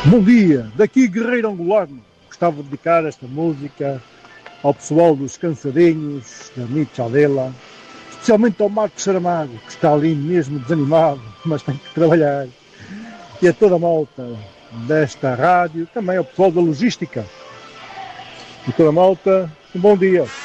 Bom dia, daqui Guerreiro Angolano. Gostava de dedicar esta música ao pessoal dos Cansadinhos, da Michadela, especialmente ao Marcos Saramago, que está ali mesmo desanimado, mas tem que trabalhar, e a toda a malta desta rádio, também ao pessoal da logística. E toda a malta, um bom dia.